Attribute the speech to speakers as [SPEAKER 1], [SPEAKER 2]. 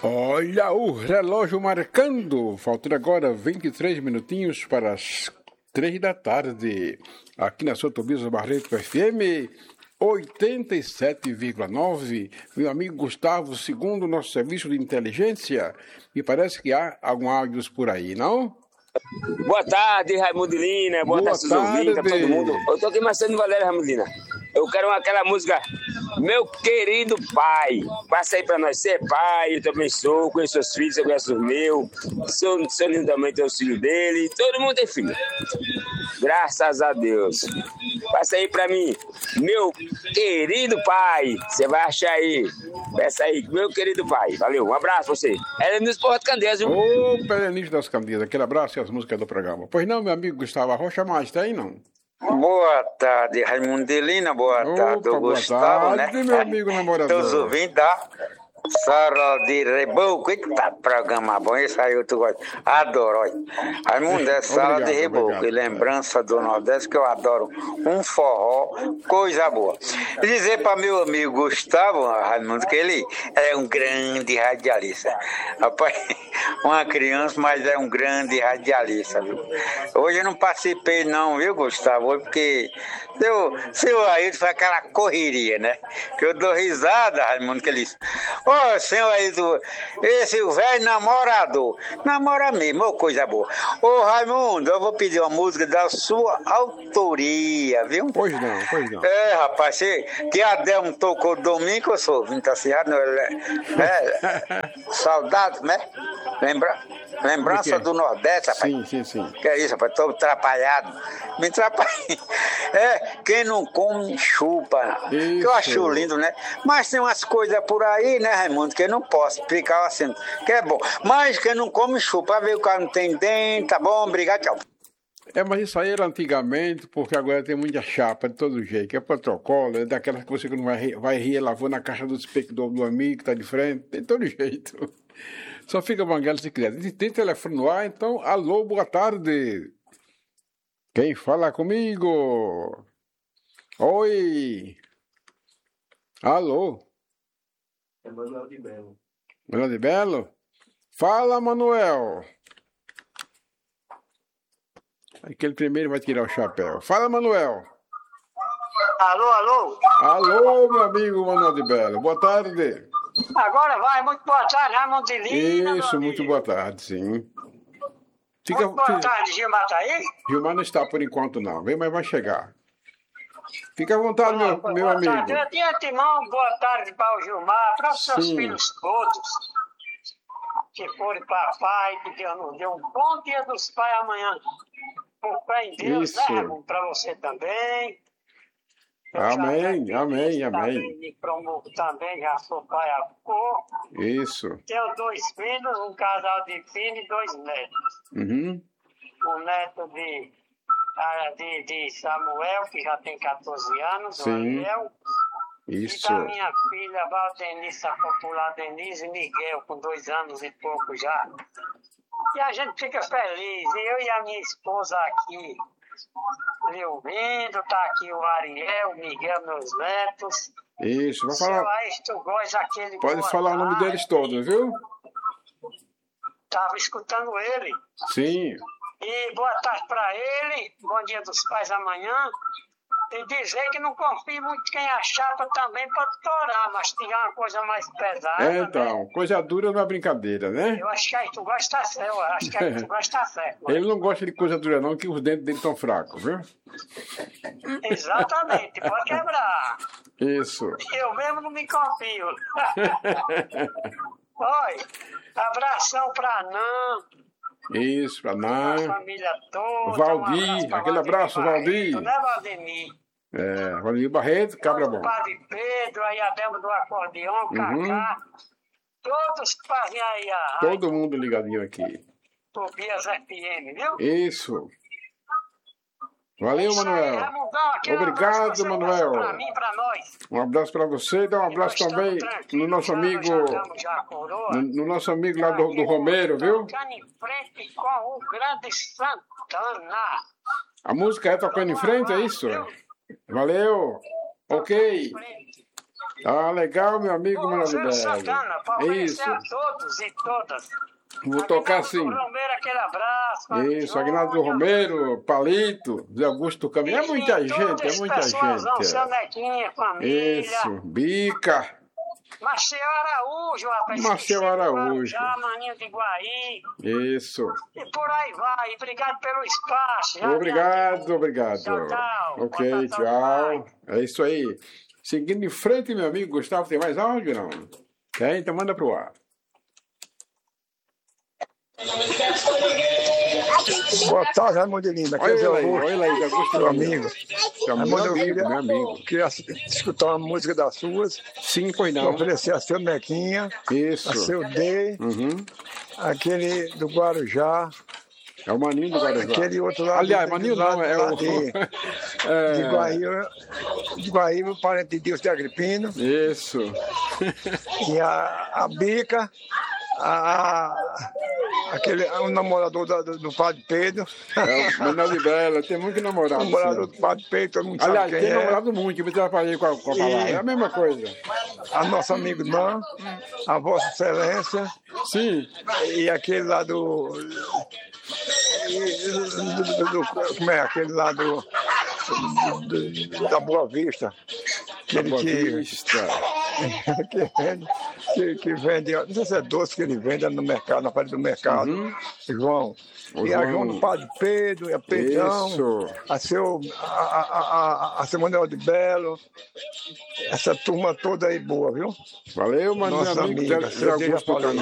[SPEAKER 1] Olha o relógio marcando, faltando agora 23 minutinhos para as 3 da tarde, aqui na sua Tobias Barreto FM 87,9. Meu amigo Gustavo, segundo o nosso serviço de inteligência, me parece que há algum áudios por aí, não?
[SPEAKER 2] Boa tarde, Raimundo Lina. Boa tarde, seus ouvintes, a todo mundo. Eu tô aqui Marcelo Valério, Raimundo Lina. Eu quero aquela música, Meu Querido Pai. Passa aí pra nós. Você é pai, eu também sou, conheço seus filhos, eu conheço os meus. Seu lindo também tem os filhos dele. Todo mundo tem filho. Graças a Deus. Passa aí pra mim, Meu Querido Pai. Você vai achar aí. Peça aí, Meu Querido Pai. Valeu, um abraço pra você. Helenício Porto Candeias, viu?
[SPEAKER 1] Ô, Helenício das Candeias, aquele abraço e as músicas do programa. Pois não, meu amigo Gustavo Rocha, mais tem não?
[SPEAKER 3] Boa tarde, Raimundo Lina. Boa tarde, Gustavo,
[SPEAKER 1] tarde,
[SPEAKER 3] né?
[SPEAKER 1] Meu amigo namorador.
[SPEAKER 3] Todos ouvindo, tá? Sarol de Reboco, que tá programa bom, esse aí eu gosto. Adoro, olha. Raimundo, é Sarol de Reboco, e lembrança do Nordeste que eu adoro. Um forró, coisa boa. E dizer para meu amigo Gustavo, Raimundo, que ele é um grande radialista. Rapaz, uma criança, mas é um grande radialista, viu? Hoje eu não participei não, viu, Gustavo? Porque seu Ailton foi aquela correria, né? Que eu dou risada, Raimundo, que ele disse: Ô, senhor Ailton, esse velho namorador, namora mesmo, ô, coisa boa. Ô, Raimundo, eu vou pedir uma música da sua autoria, viu?
[SPEAKER 1] Pois não, pois não.
[SPEAKER 3] É, rapaz, que a Delmo tocou domingo, eu sou ouvindo, tá certo? Saudade, né? Lembrança do Nordeste, rapaz.
[SPEAKER 1] Sim.
[SPEAKER 3] Que é isso, rapaz, tô atrapalhado. Me atrapalhei. É, quem não come, chupa.
[SPEAKER 1] Isso.
[SPEAKER 3] Que eu acho lindo, né? Mas tem umas coisas por aí, né, Raimundo, que eu não posso explicar assim, que é bom. Mas quem não come, chupa. Ver o cara não tem dente, tá bom? Obrigado, tchau.
[SPEAKER 1] É, mas isso aí era antigamente, porque agora tem muita chapa de todo jeito, que é protocolo, é daquelas que você não vai rir lavando a caixa do espelho do amigo que tá de frente, tem todo jeito. Só fica banguela se quiser. Tem telefone no ar, então, alô, boa tarde. Quem fala comigo? Oi. Alô.
[SPEAKER 4] É Manuel de Belo.
[SPEAKER 1] Manuel de Belo? Fala, Manuel. Aquele primeiro vai tirar o chapéu. Fala, Manuel.
[SPEAKER 5] Alô?
[SPEAKER 1] Alô, meu amigo Manuel de Belo. Boa tarde.
[SPEAKER 5] Agora vai, muito boa tarde, Raimundo de Lina.
[SPEAKER 1] Isso, muito boa tarde, sim.
[SPEAKER 5] Muito boa tarde, Gilmar tá aí?
[SPEAKER 1] Gilmar não está por enquanto não, mas vai chegar. Fica à vontade, meu amigo.
[SPEAKER 5] Tarde. De antemão, boa tarde para o Gilmar, para os seus filhos todos, que forem papai, que Deus nos deu um bom dia dos pais amanhã. Por fé em Deus,
[SPEAKER 1] isso,
[SPEAKER 5] né, Raimundo? Para você também.
[SPEAKER 1] Amém.
[SPEAKER 5] Também me promovo também, já sou pai há pouco.
[SPEAKER 1] Isso.
[SPEAKER 5] Tenho 2 filhos, um casal de filhos e 2 netos.
[SPEAKER 1] Uhum.
[SPEAKER 5] O neto de Samuel, que já tem 14 anos, o Ariel.
[SPEAKER 1] Isso.
[SPEAKER 5] E da minha filha Valdenice, a popular Denise Miguel, com 2 anos e pouco já. E a gente fica feliz. Eu e a minha esposa aqui, lhe ouvindo, tá aqui o Ariel, o Miguel, meus netos.
[SPEAKER 1] Isso, vai falar. Pode falar o nome deles todos, viu?
[SPEAKER 5] Estava escutando ele.
[SPEAKER 1] Sim.
[SPEAKER 5] E boa tarde para ele, bom dia dos pais amanhã. E dizer que não confio muito quem a chapa também pode torar, mas se tiver uma coisa mais pesada.
[SPEAKER 1] Então, né? Coisa dura não é brincadeira, né?
[SPEAKER 5] Eu acho que aí tu gosta certo, eu acho que aí tu gosta certo.
[SPEAKER 1] Ele não gosta de coisa dura, não, que os dentes dele estão fracos, viu?
[SPEAKER 5] Exatamente, pode quebrar.
[SPEAKER 1] Isso.
[SPEAKER 5] Eu mesmo não me confio. Oi, abração pra Nan.
[SPEAKER 1] Isso, pra Nan.
[SPEAKER 5] A família toda.
[SPEAKER 1] Valdir, aquele abraço, Valdir.
[SPEAKER 5] Né, Valdemir?
[SPEAKER 1] É, Valdemir Barreto, cabra bom.
[SPEAKER 5] O Padre Pedro, aí a Delma do acordeão, Cacá. Todos que fazem aí a...
[SPEAKER 1] Todo mundo ligadinho aqui.
[SPEAKER 5] Tobias FM, viu?
[SPEAKER 1] Isso. Valeu, Manuel. Obrigado, Manuel.
[SPEAKER 5] Pra mim, pra nós.
[SPEAKER 1] Um abraço para você, dá um abraço também no nosso amigo, no nosso amigo lá do Romero, viu?
[SPEAKER 5] Em frente com o grande Santana.
[SPEAKER 1] A música é tocando em frente, é isso? Valeu. Ok. Ah, legal, meu amigo Manuel de Belo.
[SPEAKER 5] Santana, para oferecer a todos e todas.
[SPEAKER 1] Vou tocar assim.
[SPEAKER 5] Romero, aquele abraço.
[SPEAKER 1] Isso, Aguinaldo Romero, Palito, Zé Augusto Caminho. É muita gente, é muita gente.
[SPEAKER 5] Seu Nequinha, família.
[SPEAKER 1] Isso, Bica.
[SPEAKER 5] Marcel Araújo, rapaz.
[SPEAKER 1] Marcel Araújo.
[SPEAKER 5] Já, Maninho de Guaí.
[SPEAKER 1] Isso.
[SPEAKER 5] E por aí vai. Obrigado pelo espaço. Já,
[SPEAKER 1] obrigado.
[SPEAKER 5] Tchau.
[SPEAKER 1] Ok, tchau. É isso aí. Seguindo em frente, meu amigo Gustavo, tem mais áudio, não? Tem, então manda pro ar.
[SPEAKER 6] Boa tarde, Raimundo Lima.
[SPEAKER 1] Olha aí, Augusto,
[SPEAKER 6] meu amigo.
[SPEAKER 1] Meu amigo.
[SPEAKER 6] Queria escutar uma música das suas.
[SPEAKER 1] Sim, pois não.
[SPEAKER 6] Oferecer a seu Mequinha.
[SPEAKER 1] Isso.
[SPEAKER 6] A seu Day. Aquele do Guarujá.
[SPEAKER 1] É o Maninho do Guarujá.
[SPEAKER 6] Aquele outro lado.
[SPEAKER 1] Aliás, Maninho não, é o...
[SPEAKER 6] De Guaíba, parente de Deus de Agripino.
[SPEAKER 1] Isso.
[SPEAKER 6] E a Bica. O namorador do Padre Pedro.
[SPEAKER 1] É o Manuel de Belo, tem muito namorado.
[SPEAKER 6] O namorador do Padre Pedro, todo mundo
[SPEAKER 1] aliás,
[SPEAKER 6] sabe quem
[SPEAKER 1] tem namorado muito, que me atrapalhei com a palavra. É a mesma coisa.
[SPEAKER 6] A nossa amiga irmã, a Vossa Excelência.
[SPEAKER 1] Sim.
[SPEAKER 6] E aquele lá como é? Aquele lá da Boa Vista. Que vende, não sei se é doce que ele vende no mercado, na parede do mercado, João. E a João do Padre Pedro, e a Pedrão, a seu Manuel de Belo, essa turma toda aí boa, viu?
[SPEAKER 1] Valeu, mano,
[SPEAKER 6] nossa amiga, Zé Augusto Caminho.